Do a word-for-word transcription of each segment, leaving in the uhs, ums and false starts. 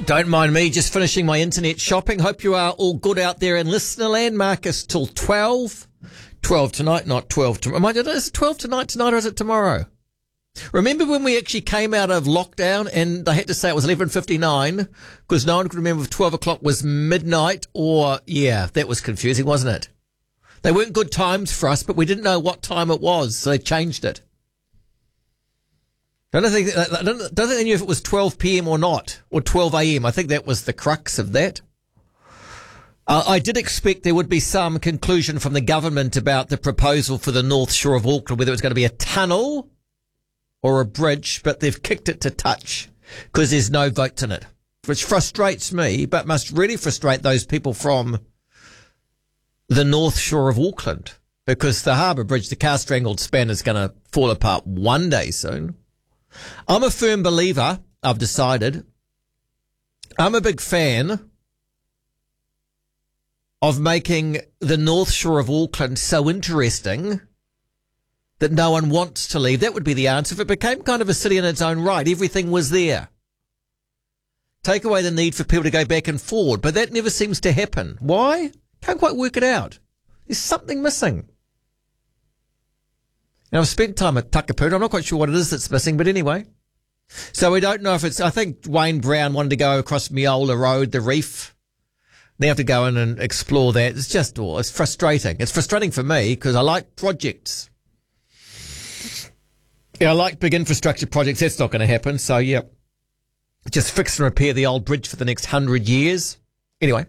Don't mind me, just finishing my internet shopping. Hope you are all good out there in listener land. Marcus till twelve. twelve tonight, not twelve tomorrow. Is it twelve tonight tonight or is it tomorrow? Remember when we actually came out of lockdown and they had to say it was eleven fifty-nine because no one could remember if twelve o'clock was midnight or, yeah, that was confusing, wasn't it? They weren't good times for us, but we didn't know what time it was, so they changed it. I don't think, I don't, don't think they knew if it was twelve p.m. or not, or twelve a.m. I think that was the crux of that. Uh, I did expect there would be some conclusion from the government about the proposal for the North Shore of Auckland, whether it was going to be a tunnel or a bridge, but they've kicked it to touch because there's no votes in it, which frustrates me, but must really frustrate those people from the North Shore of Auckland, because the Harbour Bridge, the car-strangled span, is going to fall apart one day soon. I'm a firm believer, I've decided. I'm a big fan of making the North Shore of Auckland so interesting that no one wants to leave. That would be the answer. If it became kind of a city in its own right, everything was there. Take away the need for people to go back and forward, but that never seems to happen. Why? Can't quite work it out. There's something missing. And I've spent time at Takapuna. I'm not quite sure what it is that's missing, but anyway. So we don't know if it's, I think Wayne Brown wanted to go across Miola Road, the reef. They have to go in and explore that. It's just, oh, it's frustrating. It's frustrating for me because I like projects. Yeah, I like big infrastructure projects. That's not going to happen. So, yeah, just fix and repair the old bridge for the next hundred years. Anyway.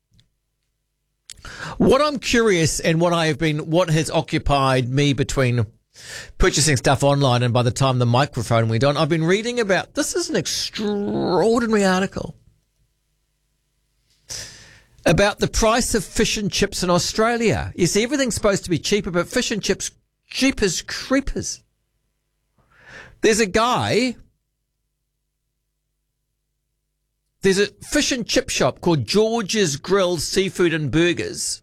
What I'm curious and what I have been, what has occupied me between purchasing stuff online and by the time the microphone went on, I've been reading about, this is an extraordinary article about the price of fish and chips in Australia. You see, everything's supposed to be cheaper, but fish and chips, cheap as creepers. There's a guy, there's a fish and chip shop called George's Grill Seafood and Burgers.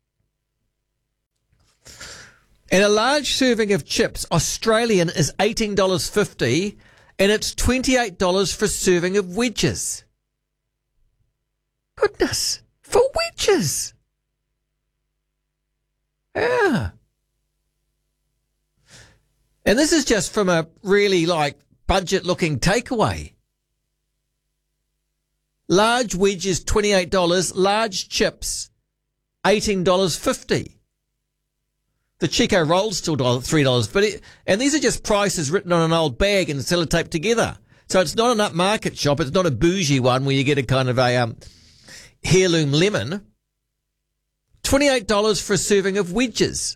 And a large serving of chips, Australian, is eighteen dollars fifty, and it's twenty-eight dollars for a serving of wedges. Goodness, for wedges. Yeah. And this is just from a really, like, budget-looking takeaway. Large wedges, twenty-eight dollars. Large chips, eighteen dollars fifty. The Chico roll's still three dollars. But it, and these are just prices written on an old bag and sellotaped together. So it's not an upmarket shop. It's not a bougie one where you get a kind of a um, heirloom lemon. twenty-eight dollars for a serving of wedges.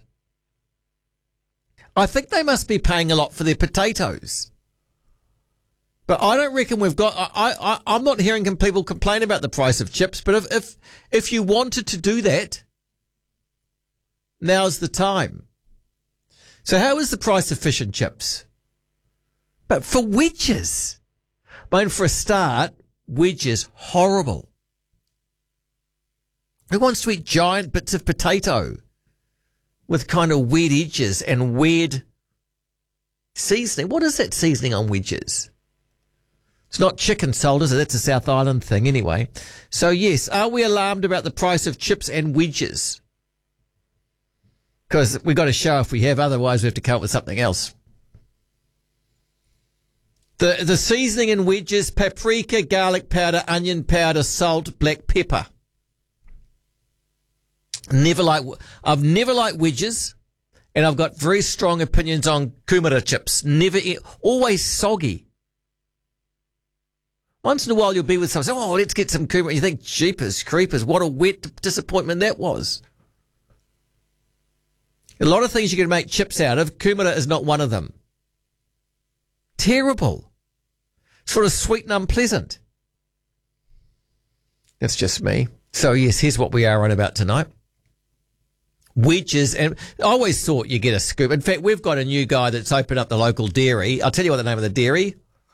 I think they must be paying a lot for their potatoes. But I don't reckon we've got, I, I, I'm not hearing people complain about the price of chips, but if, if, if you wanted to do that, now's the time. So how is the price of fish and chips? But for wedges, I mean, for a start, wedges, horrible. Who wants to eat giant bits of potato with kind of weird edges and weird seasoning? What is that seasoning on wedges? It's not chicken salt, is it? That's a South Island thing anyway. So, yes, are we alarmed about the price of chips and wedges? Because we've got to show if we have, otherwise we have to come up with something else. The the seasoning in wedges, paprika, garlic powder, onion powder, salt, black pepper. Never like, I've never liked wedges, and I've got very strong opinions on kumara chips. Never, always soggy. Once in a while you'll be with someone, say, oh, let's get some kumara. You think, jeepers, creepers, what a wet disappointment that was. A lot of things you can make chips out of. Kumara is not one of them. Terrible. Sort of sweet and unpleasant. That's just me. So, yes, here's what we are on about tonight. Wedges, and I always thought you get a scoop. In fact, we've got a new guy that's opened up the local dairy. I'll tell you what the name of the dairy.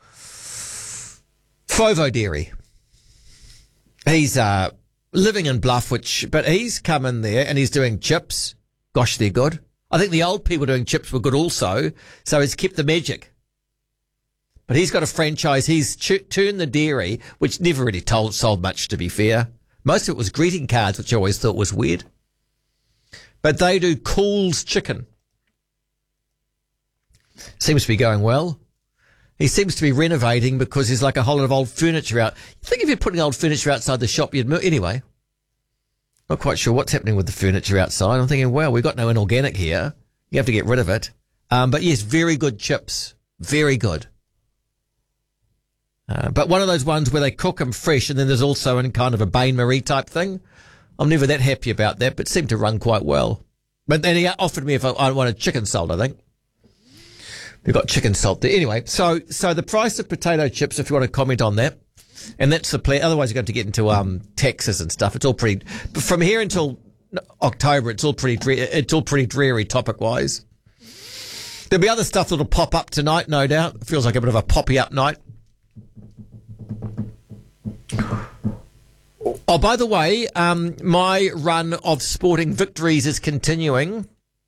Fovo Dairy. He's uh, living in Bluff, which, but he's come in there and he's doing chips. Gosh, they're good. I think the old people doing chips were good also, so he's kept the magic. But But he's got a franchise. He's ch- turned the dairy, which never really told, sold much, to be fair. Most of it was greeting cards, which I always thought was weird. But they do Coles chicken. Seems to be going well. He seems to be renovating because there's like a whole lot of old furniture out. You think if you're putting old furniture outside the shop, you'd move. Anyway, not quite sure what's happening with the furniture outside. I'm thinking, well, we've got no inorganic here. You have to get rid of it. Um, but yes, very good chips. Very good. Uh, but one of those ones where they cook them fresh, and then there's also in kind of a Bain Marie type thing. I'm never that happy about that, but seemed to run quite well. But then he offered me if I, I wanted chicken salt, I think. We've got chicken salt there. Anyway, so so the price of potato chips, if you want to comment on that, and that's the plan. Otherwise, you're going to get into um, taxes and stuff. It's all pretty. From here until October, it's all pretty. Dre- it's all pretty dreary topic-wise. There'll be other stuff that'll pop up tonight, no doubt. It feels like a bit of a poppy-up night. Oh, by the way, um, my run of sporting victories is continuing.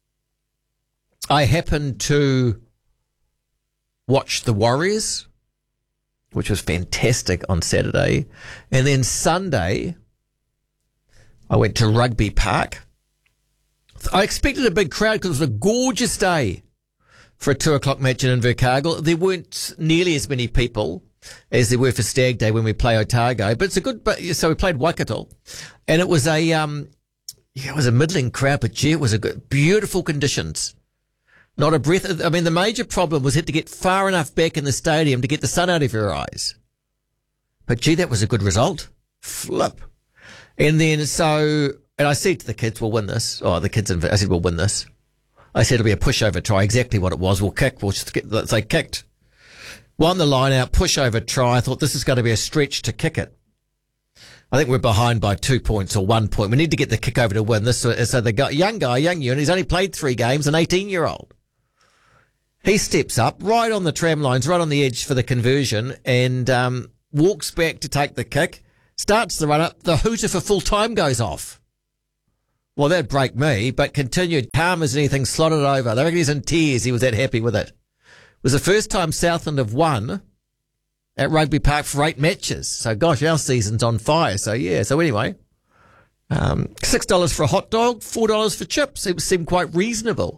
I happened to watch the Warriors, which was fantastic on Saturday. And then Sunday, I went to Rugby Park. I expected a big crowd because it was a gorgeous day for a two o'clock match in Invercargill. There weren't nearly as many people as there were for Stag Day when we play Otago, but it's a good. But so we played Waikato, and it was a um, yeah, it was a middling crowd, but gee, it was a good, beautiful conditions. Not a breath. I mean, the major problem was had to get far enough back in the stadium to get the sun out of your eyes. But gee, that was a good result. Flip. And then so, and I said to the kids, we'll win this. Oh, the kids, I said, we'll win this. I said it'll be a pushover try, exactly what it was. We'll kick, we'll just get, they kicked. Won the line out, pushover try. I thought this is going to be a stretch to kick it. I think we're behind by two points or one point. We need to get the kick over to win this. So, so the guy, young guy, young you, and he's only played three games, an eighteen-year-old. He steps up right on the tram lines, right on the edge for the conversion, and um, walks back to take the kick, starts the run up. The hooter for full time goes off. Well, that'd break me, but continued calm as anything, slotted over. They reckon he's in tears. He was that happy with it. It was the first time Southland have won at Rugby Park for eight matches. So, gosh, our season's on fire. So, yeah. So, anyway, um, six dollars for a hot dog, four dollars for chips. It seemed quite reasonable.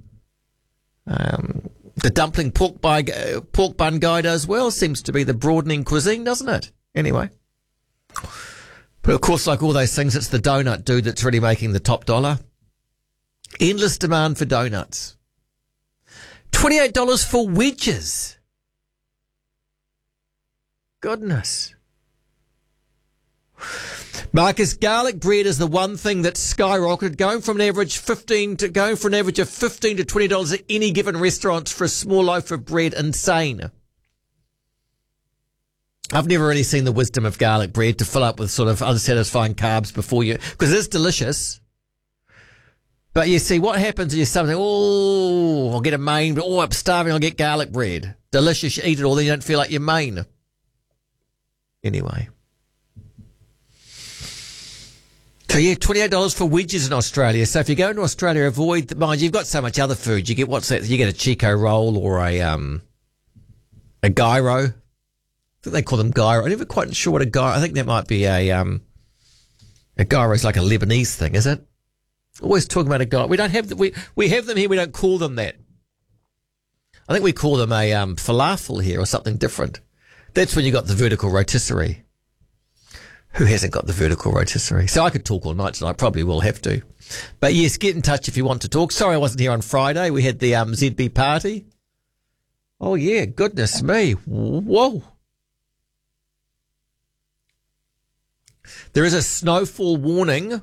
Um, the dumpling pork, by, uh, pork bun guy does well. Seems to be the broadening cuisine, doesn't it? Anyway. But, of course, like all those things, it's the donut dude that's really making the top dollar. Endless demand for donuts. twenty-eight dollars for wedges. Goodness. Marcus, garlic bread is the one thing that's skyrocketed, going from an average fifteen to going for an average of fifteen to twenty dollars at any given restaurant for a small loaf of bread. Insane. I've never really seen the wisdom of garlic bread to fill up with sort of unsatisfying carbs before you, because it's delicious. But you see, what happens is you something, oh, I'll get a main, but oh, I'm starving, I'll get garlic bread. Delicious, you eat it all, then you don't feel like you're main. Anyway. So yeah, twenty-eight dollars for wedges in Australia. So if you go into Australia, avoid, the, mind you've got so much other food. You get, what's that? You get a Chico roll or a, um, a gyro. I think they call them gyro. I'm never quite sure what a gyro, I think that might be a, um, a gyro is like a Lebanese thing, is it? Always talking about a gyro. We don't have, the, we, we have them here, we don't call them that. I think we call them a, um, falafel here or something different. That's when you got the vertical rotisserie. Who hasn't got the vertical rotisserie? So I could talk all night tonight. Probably will have to. But yes, get in touch if you want to talk. Sorry I wasn't here on Friday. We had the um, Z B party. Oh, yeah. Goodness me. Whoa. There is a snowfall warning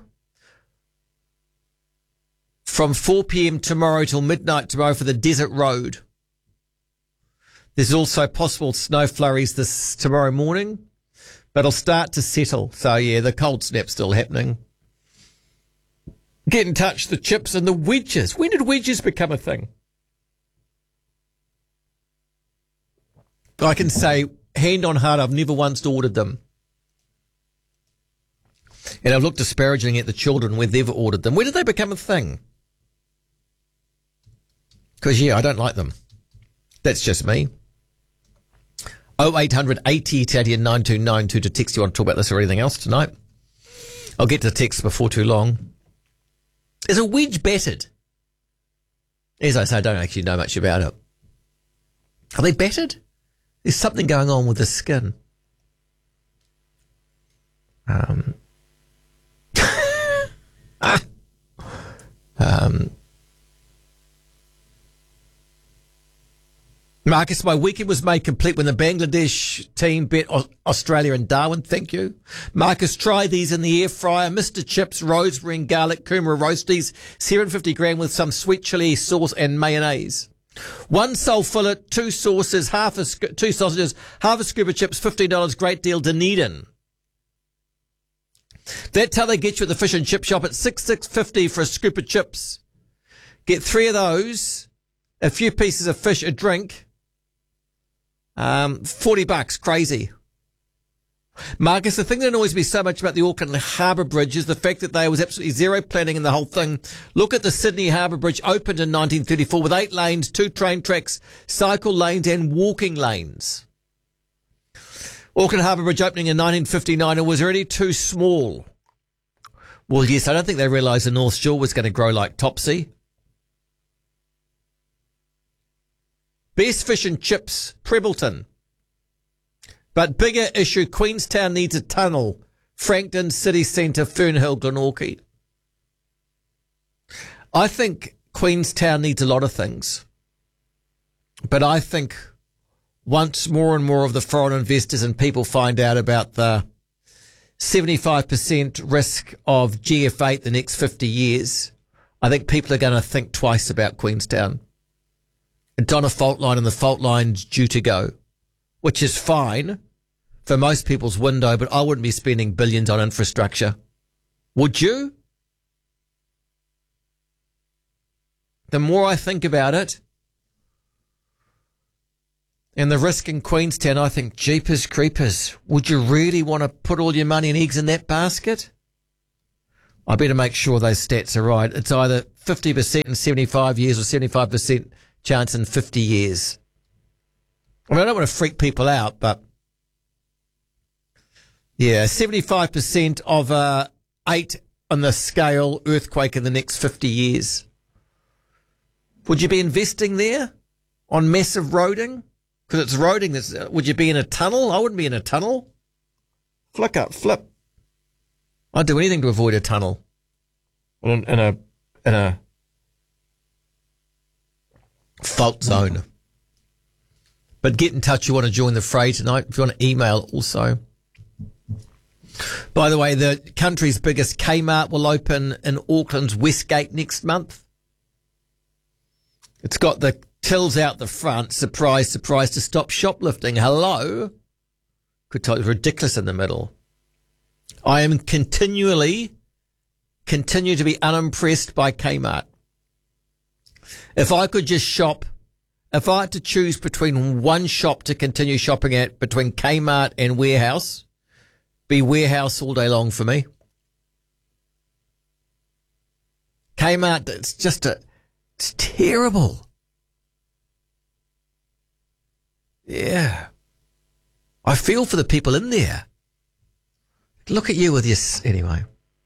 from four p.m. tomorrow till midnight tomorrow for the Desert Road. There's also possible snow flurries this tomorrow morning. But it'll start to settle. So, yeah, the cold snap's still happening. Get in touch, the chips and the wedges. When did wedges become a thing? I can say, hand on heart, I've never once ordered them. And I've looked disparagingly at the children where they've ordered them. When did they become a thing? Because, yeah, I don't like them. That's just me. oh eight hundred eighty Italian nine two nine two to text you want to talk about this or anything else tonight. I'll get to the text before too long. Is a wedge battered? As I say, I don't actually know much about it. Are they battered? There's something going on with the skin. Um... ah. Um, Marcus, my weekend was made complete when the Bangladesh team beat Australia in Darwin. Thank you. Marcus, try these in the air fryer. Mister Chips, rosemary and garlic, kumara roasties, seven hundred fifty gram with some sweet chili sauce and mayonnaise. One sole fillet, two sauces, half a two sausages, half a scoop of chips, fifteen dollars. Great deal, Dunedin. That's how they get you at the fish and chip shop at six six fifty for a scoop of chips. Get three of those, a few pieces of fish, a drink. Um, forty bucks, crazy. Marcus, the thing that annoys me so much about the Auckland Harbour Bridge is the fact that there was absolutely zero planning in the whole thing. Look at the Sydney Harbour Bridge, opened in nineteen thirty-four with eight lanes, two train tracks, cycle lanes and walking lanes. Auckland Harbour Bridge opening in nineteen fifty-nine, it was already too small. Well, yes, I don't think they realised the North Shore was going to grow like Topsy. Best fish and chips, Prebbleton. But bigger issue, Queenstown needs a tunnel. Frankton City Centre, Fernhill, Glenorchy. I think Queenstown needs a lot of things. But I think once more and more of the foreign investors and people find out about the seventy-five percent risk of G F eight the next fifty years, I think people are going to think twice about Queenstown. Donna fault line and the fault line's due to go, which is fine for most people's window, but I wouldn't be spending billions on infrastructure. Would you? The more I think about it, and the risk in Queenstown, I think, jeepers creepers, would you really want to put all your money and eggs in that basket? I better make sure those stats are right. It's either fifty percent in seventy-five years or seventy-five percent chance in fifty years. I mean, I don't want to freak people out, but yeah, seventy-five percent of a eight on the scale earthquake in the next fifty years. Would you be investing there on massive roading? Because it's roading. That's, would you be in a tunnel? I wouldn't be in a tunnel. Flick up, flip. I'd do anything to avoid a tunnel. In, in a in a fault zone. But get in touch. You want to join the fray tonight? If you want to email also. By the way, the country's biggest Kmart will open in Auckland's Westgate next month. It's got the tills out the front. Surprise, surprise, to stop shoplifting. Hello? Could tell it's ridiculous in the middle. I am continually, continue to be unimpressed by Kmart. If I could just shop, if I had to choose between one shop to continue shopping at, between Kmart and Warehouse, be Warehouse all day long for me. Kmart, it's just a, it's terrible. Yeah. I feel for the people in there. Look at you with your... Anyway.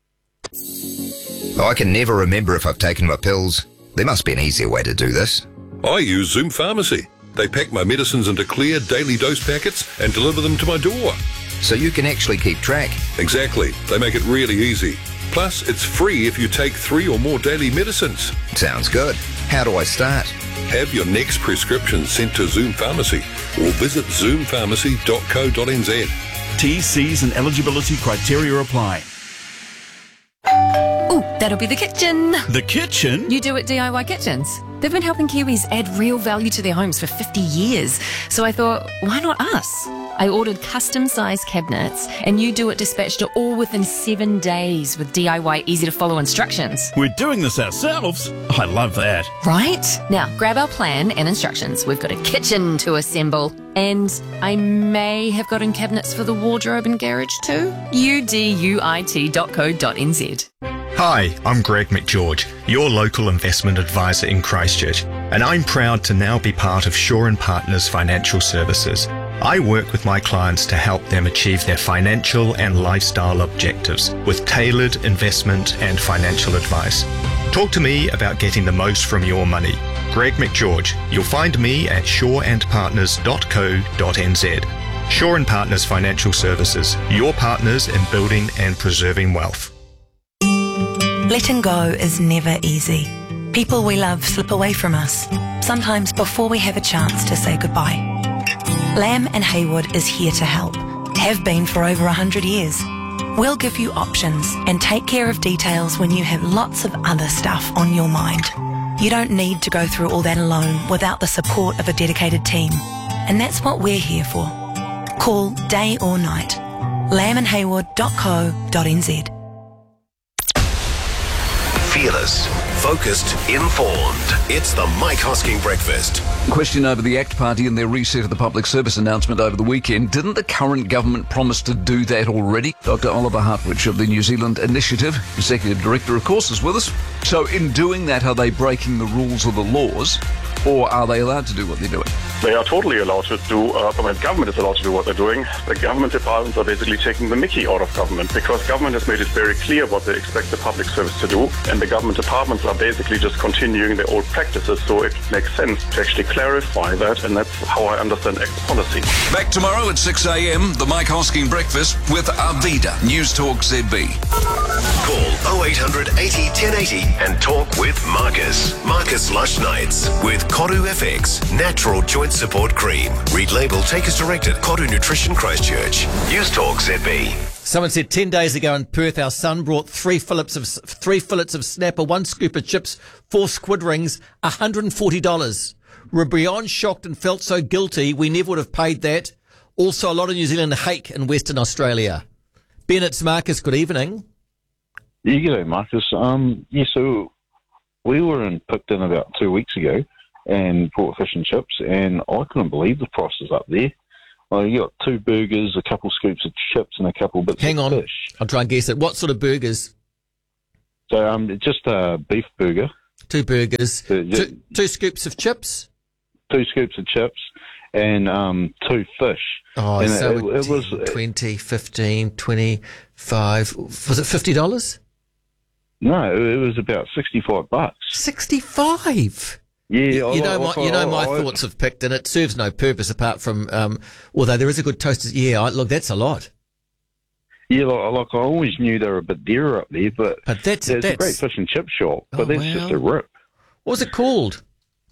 I can never remember if I've taken my pills. There must be an easier way to do this. I use Zoom Pharmacy. They pack my medicines into clear daily dose packets and deliver them to my door. So you can actually keep track. Exactly. They make it really easy. Plus, it's free if you take three or more daily medicines. Sounds good. How do I start? Have your next prescription sent to Zoom Pharmacy or visit zoom pharmacy dot co dot n z. T, C's and eligibility criteria apply. Ooh, that'll be the kitchen. The kitchen? You do at D I Y Kitchens. They've been helping Kiwis add real value to their homes for fifty years. So I thought, why not us? I ordered custom-sized cabinets, and You Do It dispatched it all within seven days with D I Y easy-to-follow instructions. We're doing this ourselves. I love that. Right? Now, grab our plan and instructions. We've got a kitchen to assemble. And I may have gotten cabinets for the wardrobe and garage too. U D U I T dot co dot n z. Hi, I'm Greg McGeorge, your local investment advisor in Christchurch, and I'm proud to now be part of Shaw and Partners Financial Services. I work with my clients to help them achieve their financial and lifestyle objectives with tailored investment and financial advice. Talk to me about getting the most from your money. Greg McGeorge. You'll find me at shaw and partners dot co dot n z. Shaw and Partners Financial Services, your partners in building and preserving wealth. Letting go is never easy. People we love slip away from us, sometimes before we have a chance to say goodbye. Lamb and Haywood is here to help, have been for over one hundred years. We'll give you options and take care of details when you have lots of other stuff on your mind. You don't need to go through all that alone without the support of a dedicated team. And that's what we're here for. Call day or night. lamb and haywood dot co dot n z. Fearless, focused, informed. It's the Mike Hosking Breakfast. Question over the ACT Party and their reset of the public service announcement over the weekend. Didn't the current government promise to do that already? Doctor Oliver Hartwich of the New Zealand Initiative, Executive Director, of course, is with us. So in doing that, are they breaking the rules or the laws, or are they allowed to do what they're doing? They are totally allowed to do, uh, I mean, government is allowed to do what they're doing. The government departments are basically taking the mickey out of government because government has made it very clear what they expect the public service to do, and the government departments are basically just continuing their old practices, so it makes sense to actually clarify that, and that's how I understand ACT policy. Back tomorrow at six a.m, the Mike Hosking Breakfast with Arvida, News Talk Z B. Call oh eight hundred eighty ten eighty and talk with Marcus. Marcus Lush Nights with Koru F X, Natural Joint Support Cream. Read label, take as directed. Koru Nutrition Christchurch. News Talk Z B. Someone said ten days ago in Perth, our son brought three fillets of three fillets of snapper, one scoop of chips, four squid rings, one hundred forty dollars. We're beyond shocked and felt so guilty we never would have paid that. Also, a lot of New Zealand hake in Western Australia. Bennett's Marcus, good evening. Yeah, g'day, Marcus. Um, yeah, so we were in Picton about two weeks ago and bought fish and chips, and I couldn't believe the prices up there. Well, you got two burgers, a couple scoops of chips, and a couple bits Hang of on. fish. I'll try and guess it. What sort of burgers? So um, just a beef burger. Two burgers. Uh, yeah. two, two scoops of chips? Two scoops of chips and um, two fish. Oh, and so it, it was twenty, fifteen, twenty-five. Was it fifty dollars? No, it was about sixty-five bucks. sixty-five? Yeah, you, I, you know I, my, you know my I, thoughts of Picton. It serves no purpose apart from, um, although there is a good toasted. Yeah, I, look, that's a lot. Yeah, like, like I always knew they were a bit dearer up there, but, but that's, it's that's a great fish and chip shop. But oh, that's well. just a rip. What was it called?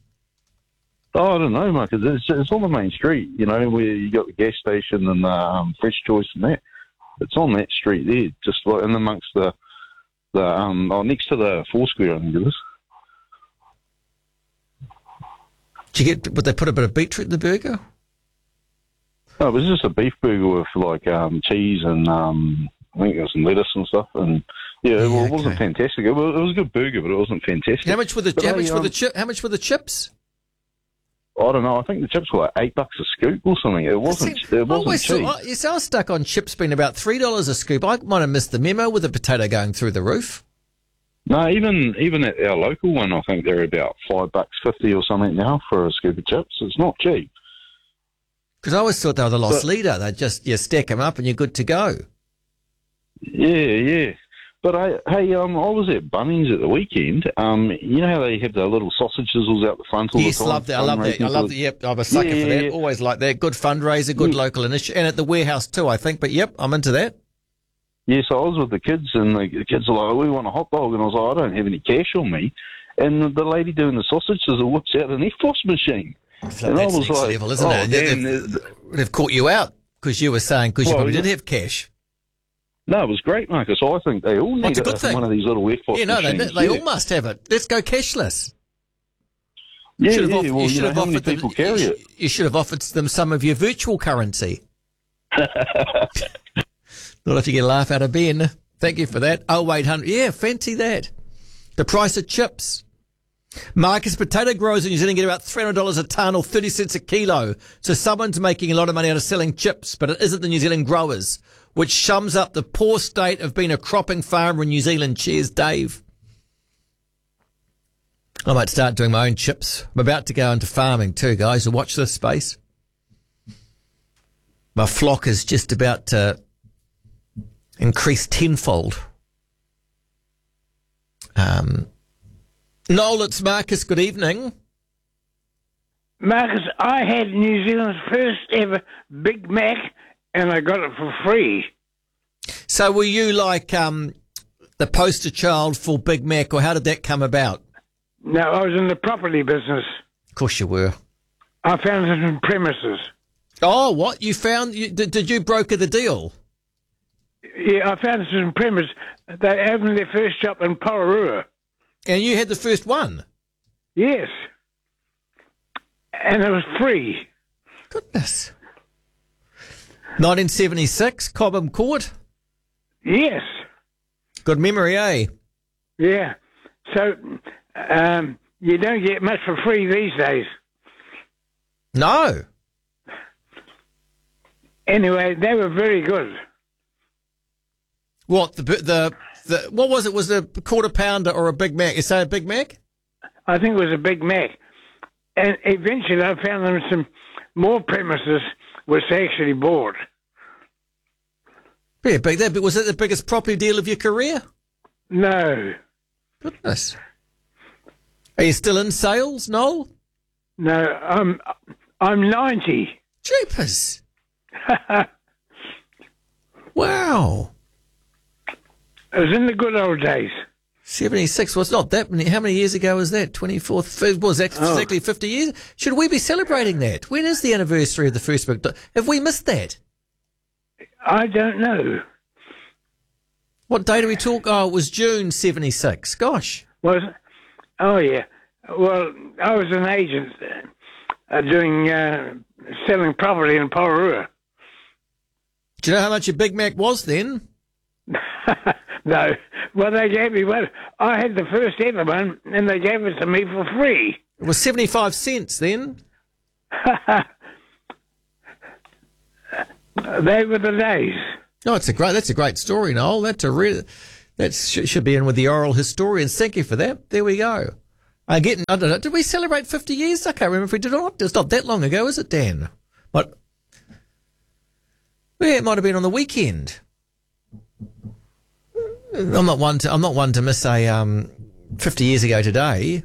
Oh, I don't know, Marcus. It's, it's on the main street, you know, where you got the gas station and the um, Fresh Choice and that. It's on that street there, just like in amongst the, the um, oh, next to the Foursquare, I think it is. Did you get? Would they put a bit of beetroot in the burger? No, it was just a beef burger with like um, cheese and um, I think there was some lettuce and stuff. And yeah, Yeah, it, well, it okay. wasn't fantastic. It was, it was a good burger, but it wasn't fantastic. How much were the? But How hey, much were um, the chip? How much were the chips? I don't know. I think the chips were like eight bucks a scoop or something. It wasn't. See, It wasn't always cheap. thought- you see, I was stuck on chips being about three dollars a scoop. I might have missed the memo with the potato going through the roof. No, even even at our local one, I think they're about five bucks fifty or something now for a scoop of chips. It's not cheap. Because I always thought they were the lost But- leader. They just you stack them up and you're good to go. Yeah, yeah. But I, hey, um, I was at Bunnings at the weekend. Um, you know how they have the little sausage sizzles out the front all Yes, the time? love that. I love that. I Fundraising love for- that. Yep, I'm a sucker Yeah, for that. yeah. Always like that. Good fundraiser, good Yeah. local initiative, and at the warehouse too, I think. But yep, I'm into that. Yeah, so I was with the kids, and the kids are like, we want a hot dog. And I was like, I don't have any cash on me. And the lady doing the sausage sizzle whips out an E F O S machine. So and that's I was next like, level, isn't oh, it? damn, They've, uh, they've caught you out because you were saying because you Well, probably yeah. did have cash. No, it was great, Marcus. I think they all Well, need it's a good a- thing. one of these little E F O S Yeah, no, they, machines. they yeah. all must have it. Let's go cashless. Yeah, should have yeah. offered, well, you you should know, have how many offered them. people carry you, it? you should have offered them some of your virtual currency. Not if you can laugh out of Ben. Thank you for that. Oh, eight hundred. Yeah, fancy that. The price of chips. Marcus, potato growers in New Zealand get about three hundred dollars a tonne or thirty cents a kilo. So someone's making a lot of money out of selling chips, but it isn't the New Zealand growers, which sums up the poor state of being a cropping farmer in New Zealand. Cheers, Dave. I might start doing my own chips. I'm about to go into farming too, guys, so watch this space. My flock is just about to increase tenfold. Um, Noel, it's Marcus. Good evening. Marcus, I had New Zealand's first ever Big Mac, and I got it for free. So were you like um, the poster child for Big Mac, or how did that come about? No, I was in the property business. Of course you were. I found it in premises. Oh, what? You found... You, did, did you broker the deal? Yeah, I found it in premises. They opened their first shop in Pororua. And you had the first one? Yes. And it was free. Goodness. nineteen seventy-six, Cobham Court? Yes. Good memory, eh? Yeah. So, um, you don't get much for free these days. No. Anyway, they were very good. What, the, the, the, what was it? Was it a quarter pounder or a Big Mac? You say a Big Mac? I think it was a Big Mac. And eventually I found them some more premises which they actually bought. Yeah, big that. But was it the biggest property deal of your career? No. Goodness. Are you still in sales, Noel? No, I'm I'm ninety. Jeepers. Wow. It was in the good old days. seventy-six, well, it's not that many. How many years ago was that? twenty-fourth, was that Oh. exactly fifty years? Should we be celebrating that? When is the anniversary of the first book? Have we missed that? I don't know. What day do we talk? Oh, it was June seventy-six. Gosh. Was Oh, yeah. Well, I was an agent uh, doing, uh, selling property in Pororua. Do you know how much a Big Mac was then? No. Well, they gave me one. I had the first ever one, and they gave it to me for free. It was seventy-five cents then. They were the days. No, it's a great. That's a great story, Noel. That's a real. That sh- should be in with the oral historians. Thank you for that. There we go. I get. I don't know. Did we celebrate fifty years? I can't remember if we did or not. It's not that long ago, is it, Dan? But yeah, it might have been on the weekend. I'm not one to. I'm not one to miss a um, fifty years ago today.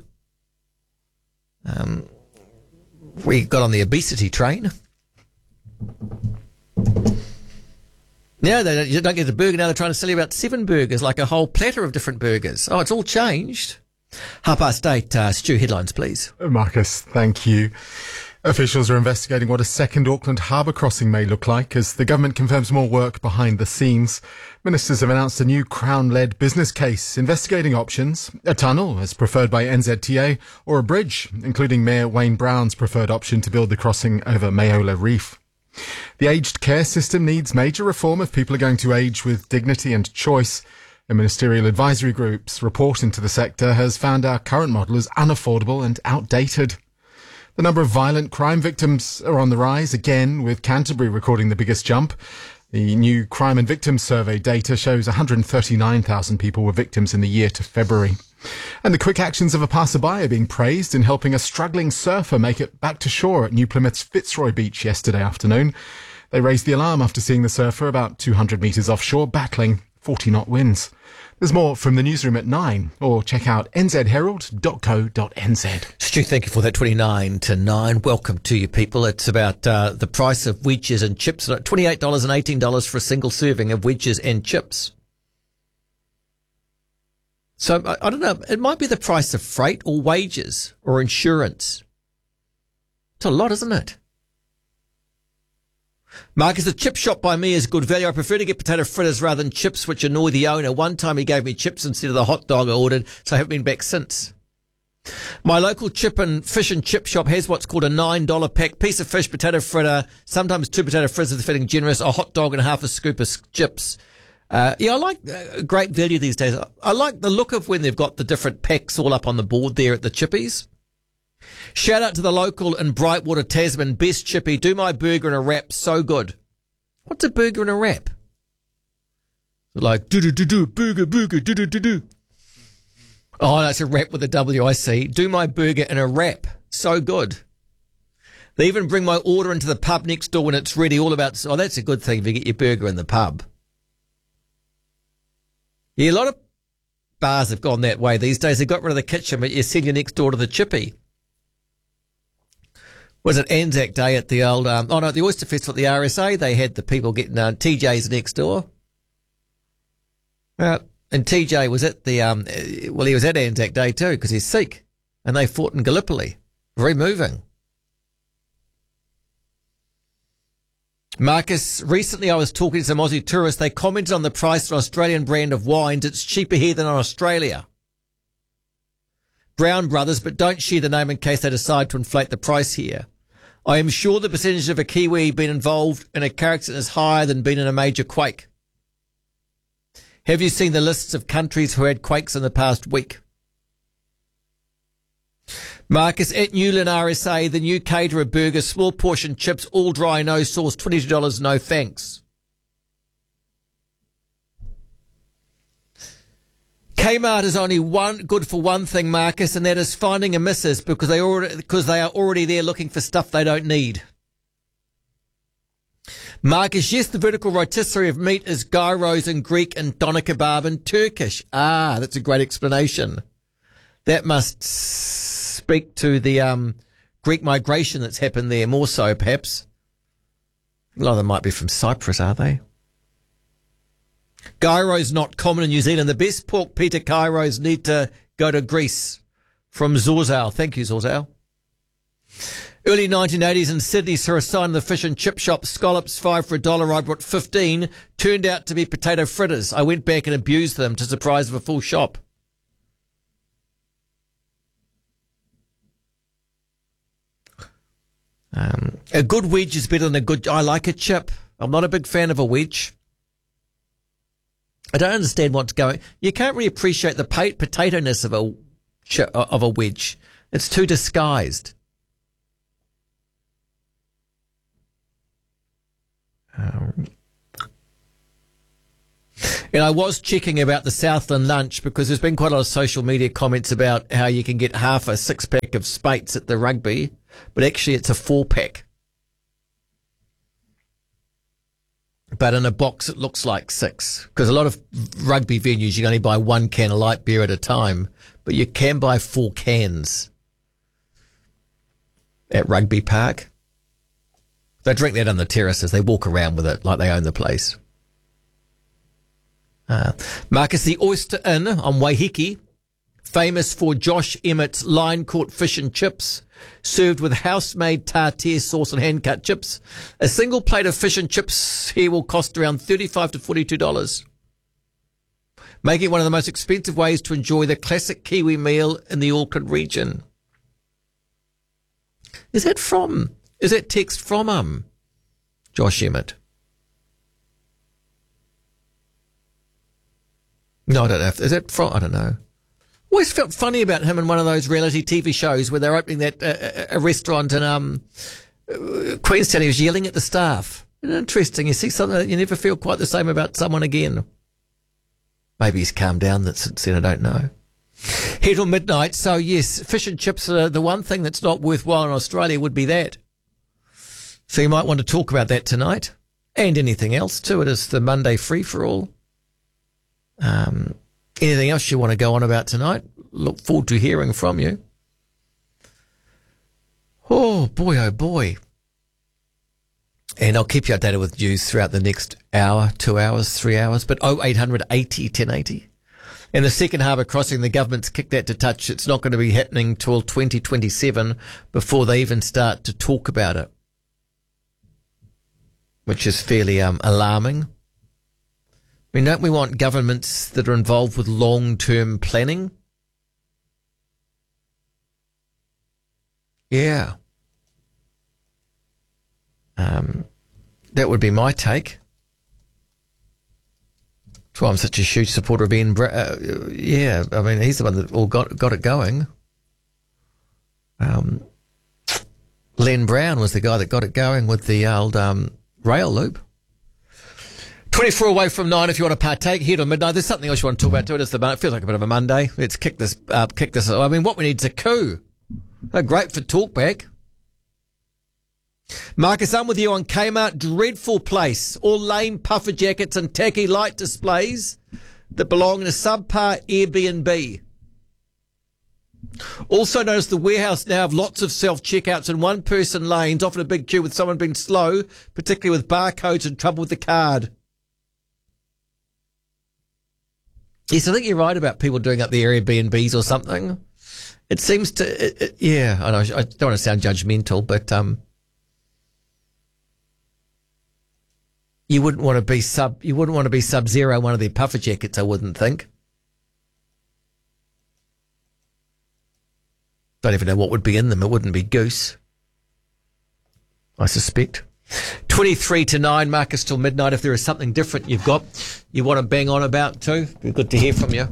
Um, we got on the obesity train. Yeah, they don't, you don't get a burger now. They're trying to sell you about seven burgers, like a whole platter of different burgers. Oh, it's all changed. Half past eight. Uh, Stu, headlines, please. Marcus, thank you. Officials are investigating what a second Auckland harbour crossing may look like as the government confirms more work behind the scenes. Ministers have announced a new Crown-led business case investigating options, a tunnel as preferred by N Z T A, or a bridge, including Mayor Wayne Brown's preferred option to build the crossing over Mayola Reef. The aged care system needs major reform if people are going to age with dignity and choice. A ministerial advisory group's report into the sector has found our current model is unaffordable and outdated. The number of violent crime victims are on the rise again, with Canterbury recording the biggest jump. The new Crime and Victims Survey data shows one hundred thirty-nine thousand people were victims in the year to February. And the quick actions of a passerby are being praised in helping a struggling surfer make it back to shore at New Plymouth's Fitzroy Beach yesterday afternoon. They raised the alarm after seeing the surfer about two hundred metres offshore battling forty knot winds. There's more from the newsroom at nine, or check out n z herald dot co dot n z. Stu, thank you for that. twenty-nine to nine. Welcome to you, people. It's about uh, the price of wedges and chips. twenty-eight dollars and eighteen dollars for a single serving of wedges and chips. So, I, I don't know, it might be the price of freight or wages or insurance. It's a lot, isn't it? Marcus, the chip shop by me is good value. I prefer to get potato fritters rather than chips, which annoy the owner. One time he gave me chips instead of the hot dog I ordered, so I haven't been back since. My local chip and fish and chip shop has what's called a nine dollar pack. Piece of fish, potato fritter, sometimes two potato fritters if they're feeling generous, a hot dog and half a scoop of chips. Uh, yeah, I like uh, great value these days. I like the look of when they've got the different packs all up on the board there at the chippies. Shout out to the local in Brightwater, Tasman. Best chippy. Do my burger in a wrap. So good. What's a burger in a wrap? Like, do-do-do-do, burger, burger, do-do-do-do. Oh, that's a wrap with a W, I see. Do my burger in a wrap. So good. They even bring my order into the pub next door when it's ready. All about, oh, that's a good thing if you get your burger in the pub. Yeah, a lot of bars have gone that way these days. They got rid of the kitchen, but you send you next door to the chippy. Was it Anzac Day at the old, um, oh no, at the Oyster Festival at the R S A, they had the people getting uh, T J's next door. Uh, and T J was at the, um, well, he was at Anzac Day too, because he's Sikh, and they fought in Gallipoli. Very moving. Marcus, recently I was talking to some Aussie tourists. They commented on the price of an Australian brand of wines. It's cheaper here than in Australia. Brown Brothers, but don't share the name in case they decide to inflate the price here. I am sure the percentage of a Kiwi being involved in a car accident is higher than being in a major quake. Have you seen the lists of countries who had quakes in the past week? Marcus, at Newland R S A, the new caterer burger, small portion chips, all dry, no sauce, twenty-two dollars, no thanks. Kmart is only one good for one thing, Marcus, and that is finding a missus because they already, because they are already there looking for stuff they don't need. Marcus, yes, the vertical rotisserie of meat is gyros in Greek and doner kebab in Turkish. Ah, that's a great explanation. That must speak to the um, Greek migration that's happened there, more so perhaps. A lot of them might be from Cyprus, are they? Gyros not common in New Zealand. The best pork pita gyros need to go to Greece. From Zorzal. Thank you, Zorzal. Early nineteen eighties in Sydney saw a sign in the fish and chip shop, scallops five for a dollar. I brought fifteen. Turned out to be potato fritters. I went back and abused them to the surprise of a full shop. Um, a good wedge is better than a good... I like a chip. I'm not a big fan of a wedge. I don't understand what's going... You can't really appreciate the potato-ness of a, of a wedge. It's too disguised. Um, and I was checking about the Southland lunch because there's been quite a lot of social media comments about how you can get half a six-pack of Spates at the rugby, but actually it's a four-pack. But in a box it looks like six, because a lot of rugby venues you can only buy one can of light beer at a time, but you can buy four cans at Rugby Park. They drink that on the terraces. They walk around with it like they own the place. Uh, Marcus, the Oyster Inn on Waiheke, famous for Josh Emmett's line-caught fish and chips, served with house-made tartare sauce and hand-cut chips. A single plate of fish and chips here will cost around thirty-five to forty-two dollars, making it one of the most expensive ways to enjoy the classic Kiwi meal in the Auckland region. Is that from... Is that text from um, Josh Emmett? No, I don't know. Is that from... I don't know. Always felt funny about him in one of those reality T V shows where they're opening that uh, a restaurant in um, Queenstown. He was yelling at the staff. Interesting. You see something that you never feel quite the same about someone again. Maybe he's calmed down since then. I don't know. Here till midnight. So yes, fish and chips are the one thing that's not worthwhile in Australia would be that. So you might want to talk about that tonight and anything else too. It is the Monday free for all. Um, anything else you want to go on about tonight? Look forward to hearing from you. Oh boy, oh boy. And I'll keep you updated with news throughout the next hour, two hours, three hours. But oh eight hundred eighty ten eighty. And the second harbour crossing, the government's kicked that to touch. It's not going to be happening till twenty twenty-seven before they even start to talk about it, which is fairly um, alarming. I mean, don't we want governments that are involved with long-term planning? Yeah. Um, that would be my take. That's why I'm such a huge supporter of Ian Brown. Uh, yeah, I mean, he's the one that all got got it going. Um, Len Brown was the guy that got it going with the old um, rail loop. twenty-four away from nine if you want to partake here till midnight. There's something else you want to talk about too. It, is the, it feels like a bit of a Monday. Let's kick this up. Kick this. I mean, what we need is a coup. Oh, great for talkback. Marcus, I'm with you on Kmart. Dreadful place. All lame puffer jackets and tacky light displays that belong in a subpar Airbnb. Also notice the warehouse now have lots of self-checkouts and one-person lanes, often a big queue with someone being slow, particularly with barcodes and trouble with the card. Yes, I think you're right about people doing up the Airbnbs or something. It seems to, it, it, yeah, I know, I don't want to sound judgmental, but um, you wouldn't want to be sub, you wouldn't want to be Sub-Zero one of their puffer jackets, I wouldn't think. Don't even know what would be in them. It wouldn't be goose, I suspect. twenty-three to nine, Marcus, till midnight. If there is something different you've got, you want to bang on about too, be good to hear from you.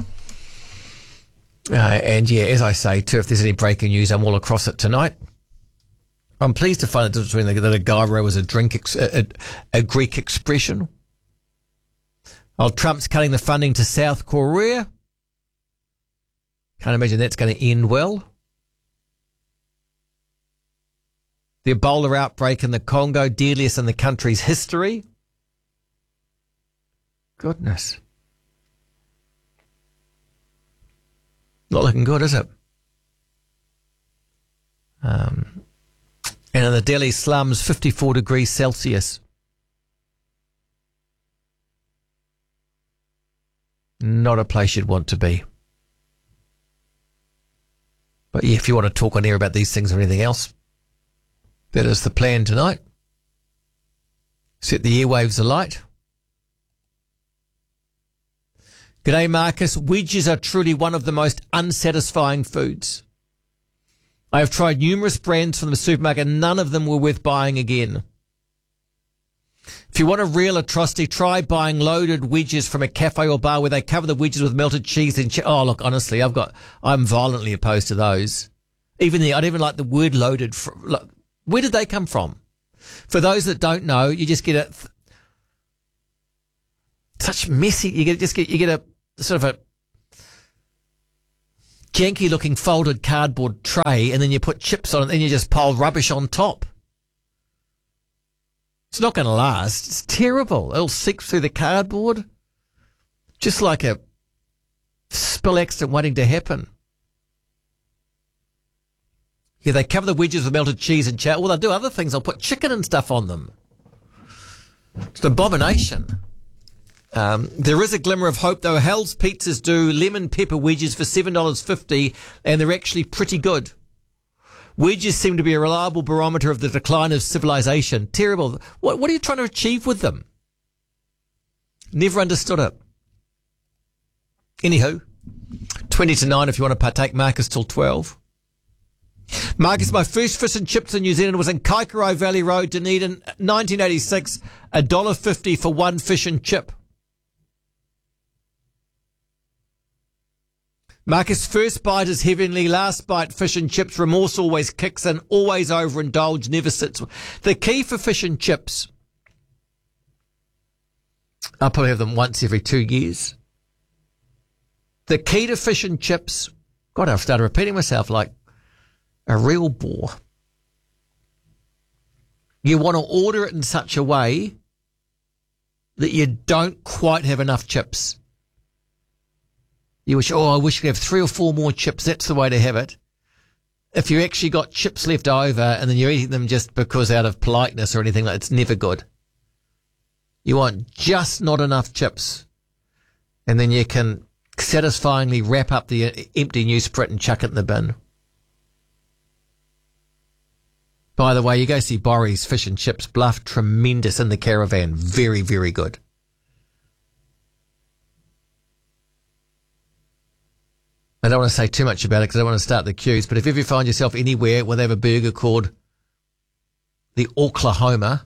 Uh, and yeah, as I say too, if there's any breaking news, I'm all across it tonight. I'm pleased to find the difference between the, that a gyro is a drink, ex, a, a, a Greek expression. While Trump's cutting the funding to South Korea. Can't imagine that's going to end well. The Ebola outbreak in the Congo, deadliest in the country's history. Goodness. Not looking good, is it? Um, and in the Delhi slums, fifty-four degrees Celsius. Not a place you'd want to be. But yeah, if you want to talk on air about these things or anything else, that is the plan tonight. Set the airwaves alight. G'day, Marcus. Wedges are truly one of the most unsatisfying foods. I have tried numerous brands from the supermarket, and none of them were worth buying again. If you want a real atrocity, try buying loaded wedges from a cafe or bar where they cover the wedges with melted cheese and che- oh, look, honestly, I've got, I'm violently opposed to those. Even the, I don't even like the word loaded. For, look, where did they come from? For those that don't know, you just get a th- such messy. You get just get you get a sort of a janky looking folded cardboard tray, and then you put chips on it, and then you just pile rubbish on top. It's not going to last. It's terrible. It'll seep through the cardboard, just like a spill accident waiting to happen. Yeah, they cover the wedges with melted cheese and chow. Well, they'll do other things. They'll put chicken and stuff on them. It's an abomination. Um, there is a glimmer of hope, though. Hell's Pizzas do lemon pepper wedges for seven dollars fifty, and they're actually pretty good. Wedges seem to be a reliable barometer of the decline of civilization. Terrible. What, what are you trying to achieve with them? Never understood it. Anywho, twenty to nine if you want to partake. Marcus till twelve. Marcus, my first fish and chips in New Zealand was in Kaikorai Valley Road, Dunedin, nineteen eighty-six, one dollar fifty for one fish and chip. Marcus, first bite is heavenly, last bite fish and chips, remorse always kicks in, always overindulge, never sits. The key for fish and chips, I'll probably have them once every two years. The key to fish and chips, God, I've started repeating myself like a real bore. You want to order it in such a way that you don't quite have enough chips. You wish, oh, I wish we could have three or four more chips. That's the way to have it. If you actually got chips left over and then you're eating them just because out of politeness or anything like that, it's never good. You want just not enough chips. And then you can satisfyingly wrap up the empty newsprint and chuck it in the bin. By the way, you go see Borry's Fish and Chips Bluff, tremendous in the caravan. Very, very good. I don't want to say too much about it because I don't want to start the queues, but if you ever find yourself anywhere where they have a burger called the Oklahoma,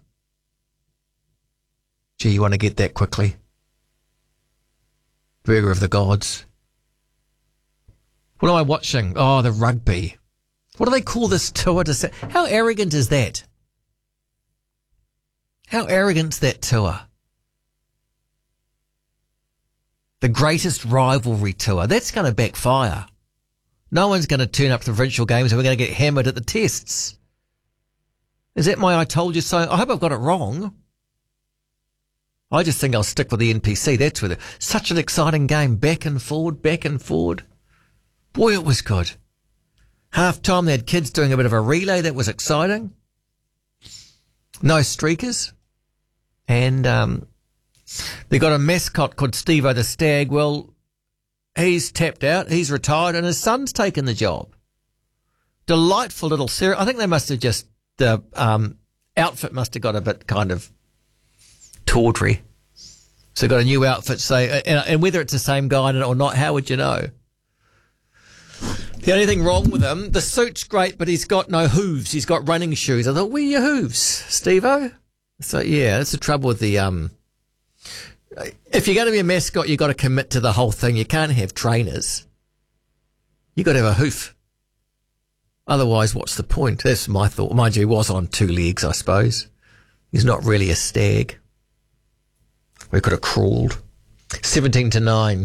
gee, you want to get that quickly. Burger of the gods. What am I watching? Oh, the rugby. What do they call this tour to say? How arrogant is that? How arrogant's that tour? The greatest rivalry tour. That's going to backfire. No one's going to turn up to provincial games and we're going to get hammered at the tests. Is that my I told you so? I hope I've got it wrong. I just think I'll stick with the N P C. That's with it. Such an exciting game. Back and forward, back and forward. Boy, it was good. Half time, they had kids doing a bit of a relay. That was exciting. No streakers. And um, they got a mascot called Steve-O the Stag. Well, he's tapped out. He's retired and his son's taken the job. Delightful little series. I think they must have just, the um, outfit must have got a bit kind of tawdry. So got a new outfit, say, and, and whether it's the same guy in it or not, how would you know? The only thing wrong with him, the suit's great, but he's got no hooves. He's got running shoes. I thought, where are your hooves, Steve-O? So, yeah, that's the trouble with the... um. If you're going to be a mascot, you've got to commit to the whole thing. You can't have trainers. You've got to have a hoof. Otherwise, what's the point? That's my thought. Mind you, he was on two legs, I suppose. He's not really a stag. We could have crawled. seventeen to nine.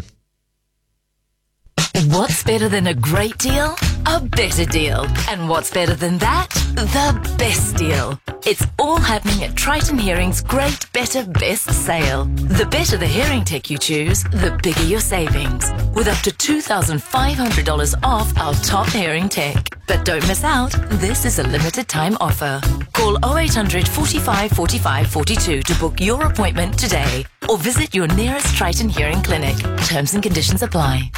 What's better than a great deal? A better deal. And what's better than that? The best deal. It's all happening at Triton Hearing's Great Better Best Sale. The better the hearing tech you choose, the bigger your savings. With up to two thousand five hundred dollars off our top hearing tech. But don't miss out, this is a limited time offer. Call oh eight hundred, forty-five, forty-five, forty-two to book your appointment today. Or visit your nearest Triton Hearing clinic. Terms and conditions apply.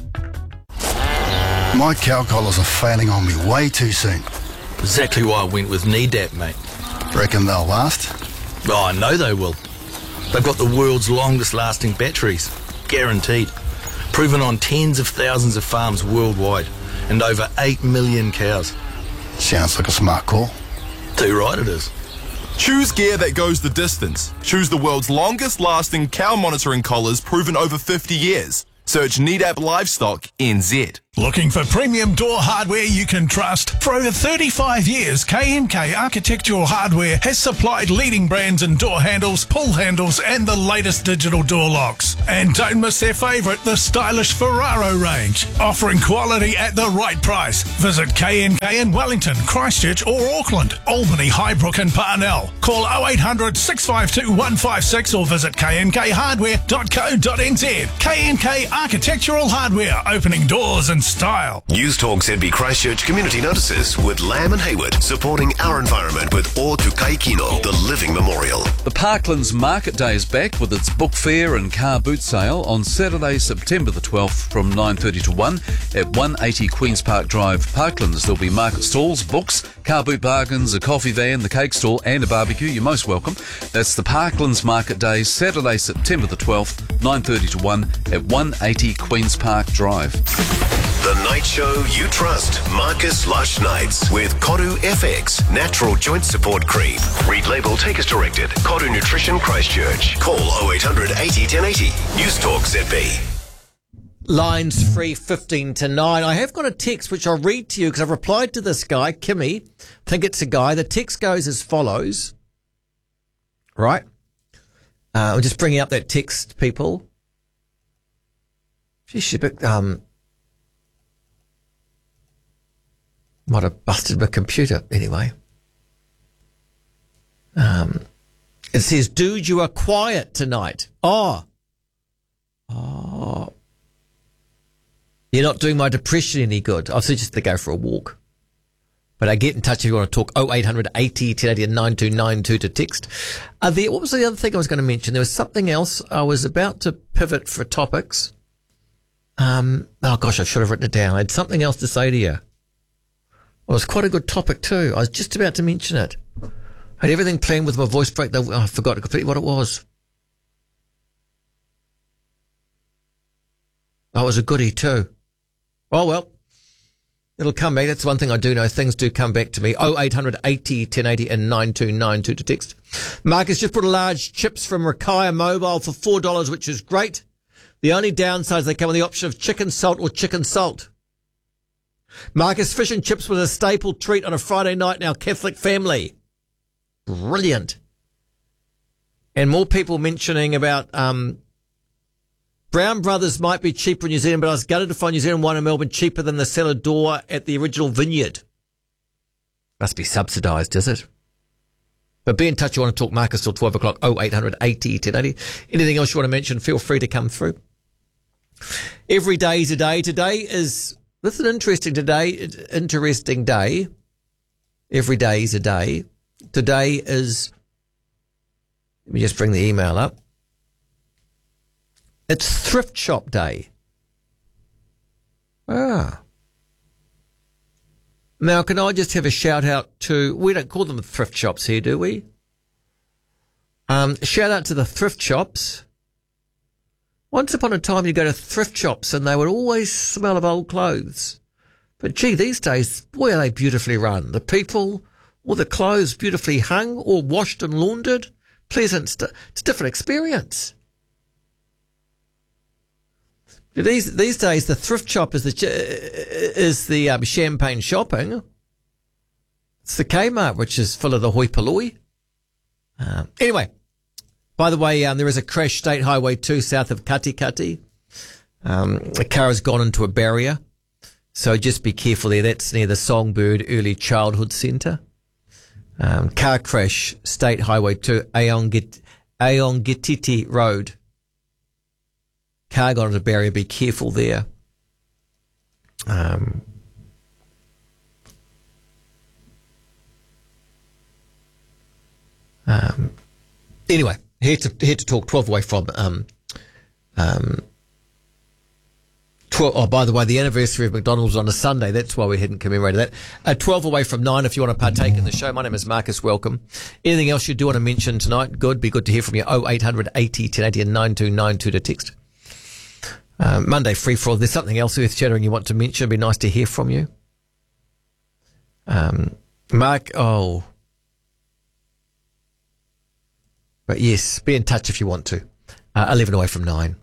My cow collars are failing on me way too soon. Exactly why I went with Nedap, mate. Reckon they'll last? Oh, I know they will. They've got the world's longest lasting batteries. Guaranteed. Proven on tens of thousands of farms worldwide and over eight million cows. Sounds like a smart call. Too right it is. Choose gear that goes the distance. Choose the world's longest lasting cow monitoring collars proven over fifty years. Search Nedap Livestock N Z. Looking for premium door hardware you can trust? For over thirty-five years, K and K Architectural Hardware has supplied leading brands in door handles, pull handles, and the latest digital door locks. And don't miss their favourite, the stylish Ferraro range, offering quality at the right price. Visit K and K in Wellington, Christchurch or Auckland, Albany, Highbrook and Parnell. Call oh eight hundred, six five two, one five six or visit k n k hardware dot co dot n z. K and K Architectural Hardware, opening doors and style. News Talk Z B Christchurch Community Notices with Lamb and Hayward, supporting our environment with O Tukai Kino, the living memorial. The Parklands Market Day is back with its book fair and car boot sale on Saturday, September the twelfth from nine thirty to one at one eighty Queen's Park Drive, Parklands. There'll be market stalls, books, car boot bargains, a coffee van, the cake stall and a barbecue. You're most welcome. That's the Parklands Market Day, Saturday, September the twelfth, nine thirty to one at one eighty Queen's Park Drive. The night show you trust. Marcus Lush Nights with Koru F X Natural Joint Support Cream. Read label, take as directed. Koru Nutrition Christchurch. Call oh eight hundred, eighty, ten eighty. News Talk Z B. Lines free fifteen to nine. I have got a text which I'll read to you because I've replied to this guy, Kimmy. I think it's a guy. The text goes as follows. Right? Uh, I'm just bringing up that text, people. She should be, um, might have busted my computer anyway. Um, it says, dude, you are quiet tonight. Oh. Oh. You're not doing my depression any good. I've suggested to go for a walk. But I get in touch if you want to talk. oh eight hundred, eighty, ten eighty and nine two nine two to text. Uh, there, what was the other thing I was going to mention? There was something else. I was about to pivot for topics. Um, oh gosh, I should have written it down. I had something else to say to you. It was quite a good topic too. I was just about to mention it. I had everything planned with my voice break. Oh, I forgot completely what it was. Oh, it was a goodie too. Oh well, it'll come back. That's one thing I do know. Things do come back to me. oh eight hundred, eighty, ten eighty and nine two nine two to text. Marcus just put a large chips from Rakaya Mobile for four dollars, which is great. The only downside is they come with the option of chicken salt or chicken salt. Marcus, fish and chips was a staple treat on a Friday night in our Catholic family. Brilliant. And more people mentioning about um, Brown Brothers might be cheaper in New Zealand, but I was gutted to find New Zealand wine in Melbourne cheaper than the cellar door at the original vineyard. Must be subsidised, is it? But be in touch. You want to talk Marcus till twelve o'clock, oh eight hundred eighty ten eighty. Anything else you want to mention, feel free to come through. Every day is a day. Today is, this is an interesting today, interesting day. Every day is a day. Today is, let me just bring the email up. It's Thrift Shop Day. Ah. Now, can I just have a shout out to, we don't call them thrift shops here, do we? Um, shout out to the thrift shops. Once upon a time, you go to thrift shops and they would always smell of old clothes. But gee, these days, boy, are they beautifully run. The people, all the clothes beautifully hung, all washed and laundered. Pleasant, st- it's a different experience. These these days, the thrift shop is the is the um, champagne shopping. It's the Kmart, which is full of the hoi polloi. Um, anyway, by the way, um, there is a crash, State Highway two, south of Katikati. Um, a car has gone into a barrier, so just be careful there. That's near the Songbird Early Childhood Centre. Um, car crash, State Highway two, Aongit- Aongititi Road. Car got into a barrier, be careful there. Um, um, anyway, here to here to talk twelve away from um, um, twelve. Oh, by the way, the anniversary of McDonald's on a Sunday. That's why we hadn't commemorated that. Uh, twelve away from nine. If you want to partake in the show, my name is Marcus. Welcome. Anything else you do want to mention tonight? Good. Be good to hear from you. Oh eight hundred eighty ten eighty and nine two nine two to text. Um, Monday free for all. There's something else earth shattering you want to mention. It'd be nice to hear from you. Um, Mark, oh. But yes, be in touch if you want to. Uh, eleven away from nine.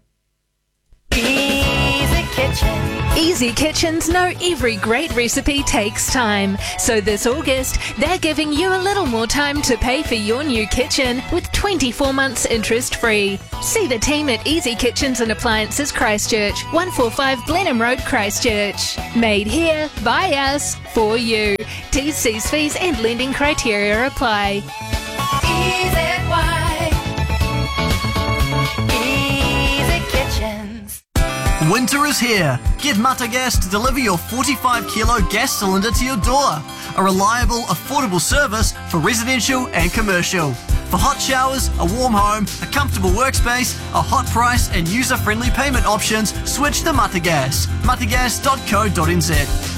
Easy Kitchen. Easy Kitchens know every great recipe takes time. So this August, they're giving you a little more time to pay for your new kitchen with twenty-four months interest free. See the team at Easy Kitchens and Appliances Christchurch, one forty-five Blenheim Road, Christchurch. Made here, by us, for you. T's, C's, fees and lending criteria apply. Easy White. Easy Kitchens. Winter is here. Get Matagas to deliver your forty-five kilo gas cylinder to your door. A reliable, affordable service for residential and commercial. For hot showers, a warm home, a comfortable workspace, a hot price and user-friendly payment options, switch to Matagas. matagas dot co dot n z.